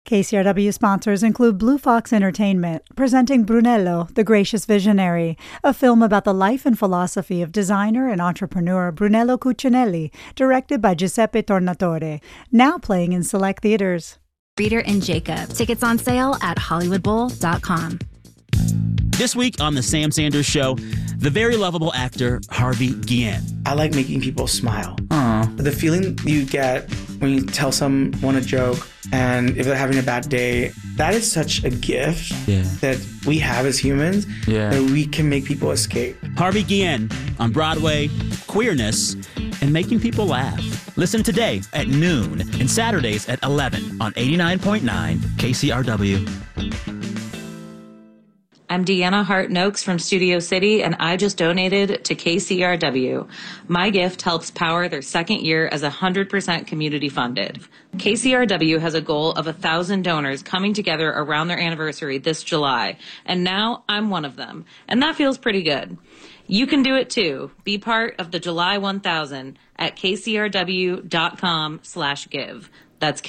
KCRW sponsors include Blue Fox Entertainment, presenting Brunello, the Gracious Visionary, a film about the life and philosophy of designer and entrepreneur Brunello Cucinelli, directed by Giuseppe Tornatore, now playing in select theaters. Reader and Jacob. Tickets on sale at HollywoodBowl.com. This week on The Sam Sanders Show, the very lovable actor Harvey Guillen. I like making people smile. The feeling you get when you tell someone a joke and if they're having a bad day, that is such a gift that we have as humans that we can make people escape. Harvey Guillen on Broadway, queerness, and making people laugh. Listen today at noon and Saturdays at 11 on 89.9 KCRW. I'm Deanna Hart-Noakes from Studio City, and I just donated to KCRW. My gift helps power their second year as 100% community funded. KCRW has a goal of 1,000 donors coming together around their anniversary this July, and now I'm one of them, and that feels pretty good. You can do it too. Be part of the July 1000 at kcrw.com/give. That's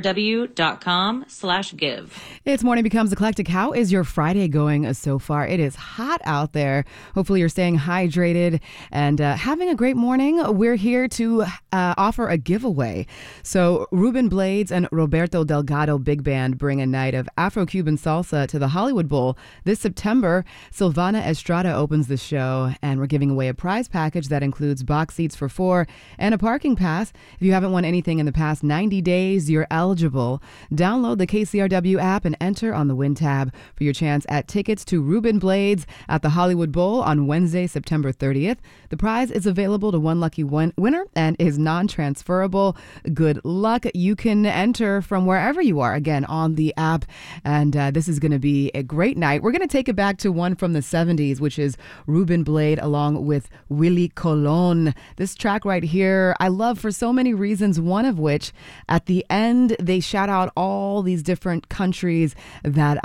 kcrw.com/give. It's Morning Becomes Eclectic. How is your Friday going so far? It is hot out there. Hopefully you're staying hydrated and having a great morning. We're here to offer a giveaway. So Ruben Blades and Roberto Delgado Big Band bring a night of Afro-Cuban salsa to the Hollywood Bowl. This September, Silvana Estrada opens the show, and we're giving away a prize package that includes box seats for 4 and a parking pass. If you haven't won anything in the past 90 days, you're eligible. Download the KCRW app and enter on the Win tab for your chance at tickets to Ruben Blades at the Hollywood Bowl on Wednesday, September 30th. The prize is available to one lucky winner and is non-transferable. Good luck. You can enter from wherever you are, again, on the app. And this is going to be a great night. We're going to take it back to one from the 70s, which is Ruben Blade along with Willie Colon. This track right here, I love for so many reasons, one of which, at the end, they shout out all these different countries that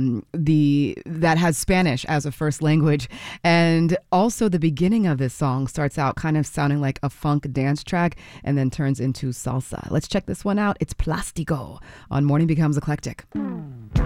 that has Spanish as a first language. And also the beginning of this song starts out kind of sounding like a funk dance track and then turns into salsa. Let's check this one out. It's Plastico on Morning Becomes Eclectic.